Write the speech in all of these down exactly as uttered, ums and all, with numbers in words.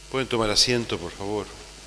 Pueden tomar asiento, por favor.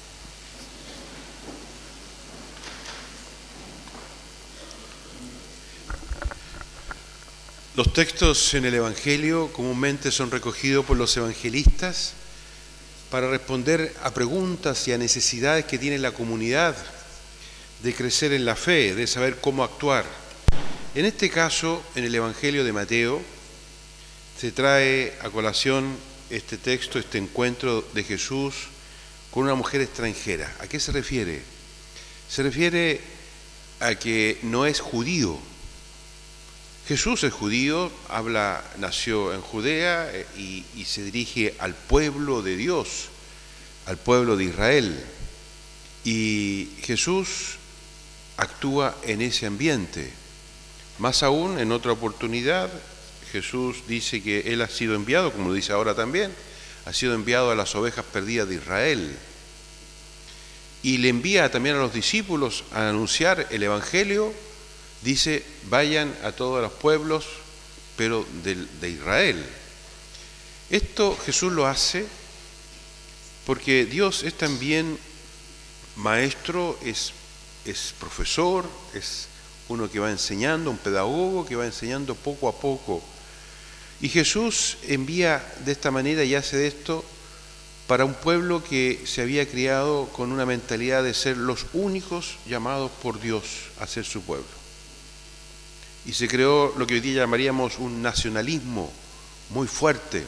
Los textos en el Evangelio comúnmente son recogidos por los evangelistas para responder a preguntas y a necesidades que tiene la comunidad de crecer en la fe, de saber cómo actuar. En este caso, en el Evangelio de Mateo, se trae a colación este texto, este encuentro de Jesús con una mujer extranjera. ¿A qué se refiere? Se refiere a que no es judío. Jesús es judío, habla, nació en Judea y, y se dirige al pueblo de Dios, al pueblo de Israel. Y Jesús actúa en ese ambiente. Más aún, en otra oportunidad, Jesús dice que Él ha sido enviado, como lo dice ahora también, ha sido enviado a las ovejas perdidas de Israel. Y le envía también a los discípulos a anunciar el Evangelio. Dice, vayan a todos los pueblos, pero de, de Israel. Esto Jesús lo hace porque Dios es también maestro, es, es profesor, es uno que va enseñando, un pedagogo que va enseñando poco a poco. Y Jesús envía de esta manera y hace de esto para un pueblo que se había criado con una mentalidad de ser los únicos llamados por Dios a ser su pueblo. Y se creó lo que hoy día llamaríamos un nacionalismo muy fuerte.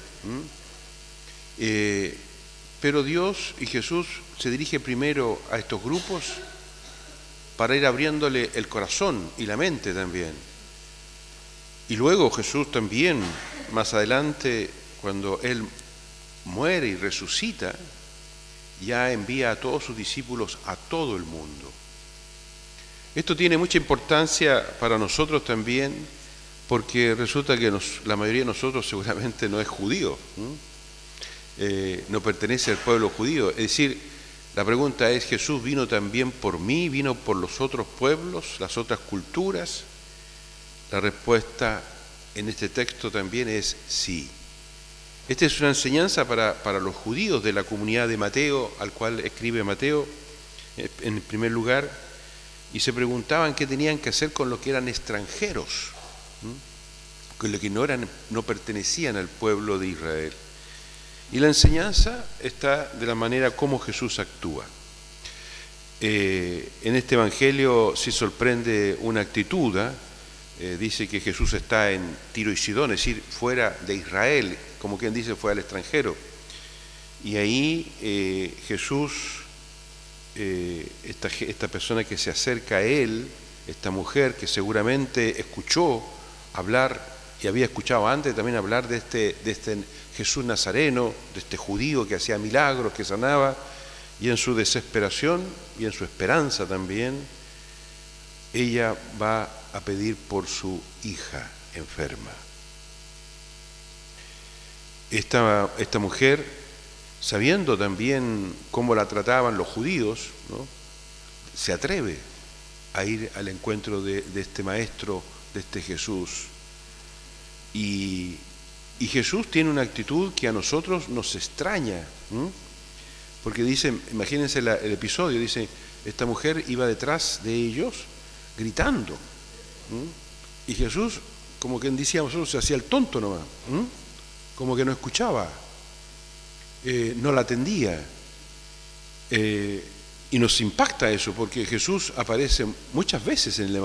Eh, pero Dios y Jesús se dirige primero a estos grupos para ir abriéndole el corazón y la mente también. Y luego Jesús también, más adelante, cuando Él muere y resucita, ya envía a todos sus discípulos a todo el mundo. Esto tiene mucha importancia para nosotros también, porque resulta que nos, la mayoría de nosotros seguramente no es judío, eh, no pertenece al pueblo judío. Es decir, la pregunta es, ¿Jesús vino también por mí? ¿Vino por los otros pueblos, las otras culturas? La respuesta en este texto también es sí. Esta es una enseñanza para, para los judíos de la comunidad de Mateo, al cual escribe Mateo en primer lugar, y se preguntaban qué tenían que hacer con los que eran extranjeros, ¿sí? Con los que no, eran, no pertenecían al pueblo de Israel. Y la enseñanza está de la manera como Jesús actúa. Eh, en este Evangelio se sorprende una actitud, ¿eh? Eh, dice que Jesús está en Tiro y Sidón, es decir, fuera de Israel, como quien dice, fue al extranjero. Y ahí eh, Jesús... Eh, esta, esta persona que se acerca a él, esta mujer que seguramente escuchó hablar y había escuchado antes también hablar de este, de este Jesús Nazareno, de este judío que hacía milagros, que sanaba, y en su desesperación y en su esperanza también, ella va a pedir por su hija enferma. Esta, esta mujer, sabiendo también cómo la trataban los judíos, ¿no?, se atreve a ir al encuentro de, de este maestro, de este Jesús. Y, y Jesús tiene una actitud que a nosotros nos extraña, ¿no? Porque dice, imagínense la, el episodio, dice, esta mujer iba detrás de ellos gritando, ¿no? Y Jesús, como quien decía nosotros, se hacía el tonto nomás, ¿no? Como que no escuchaba. Eh, no la atendía, eh, y nos impacta eso porque Jesús aparece muchas veces en el Evangelio.